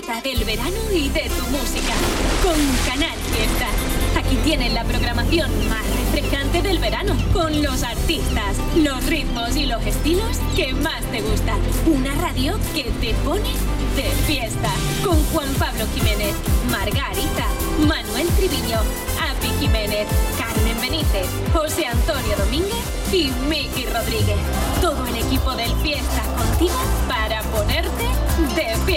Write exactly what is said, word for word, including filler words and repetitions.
fiesta del verano y de tu música. Con Canal Fiesta. Aquí tienes la programación más refrescante del verano. Con los artistas, los ritmos y los estilos que más te gustan. Una radio que te pone de fiesta. Con Juan Pablo Jiménez, Margarita, Manuel Triviño, Api Jiménez, Carmen Benítez, José Antonio Domínguez y Miki Rodríguez. Todo el equipo del Fiesta contigo para ponerte de fiesta.